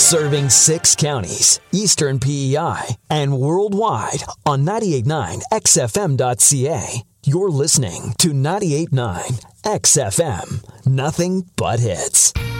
Serving 6 counties, Eastern PEI, and worldwide on 98.9 XFM.ca. You're listening to 98.9 XFM. Nothing but hits.